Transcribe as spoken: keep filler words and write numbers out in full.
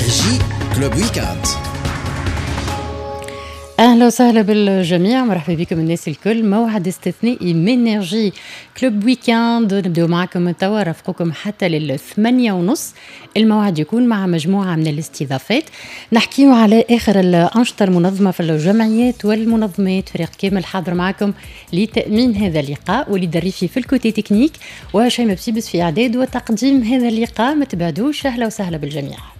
إنرجي كلوب ويكاند. أهلا وسهلا بالجميع، مرحبا بكم الناس الكل. موعد استثنائي من إنرجي كلوب ويكاند، نبدأ معكم من توا رافقكم حتى للثمانية ونص. الموعد يكون مع مجموعة من الاستضافات، نحكيه على آخر الأنشطة المنظمة في الجمعيات والمنظمات. فريق كامل حاضر معكم لتأمين هذا اللقاء، واللي دريفي في الكوتي تكنيك وشيماء بسيبس في إعداد وتقديم هذا اللقاء. ما تبعدوش، أهلا وسهلا بالجميع.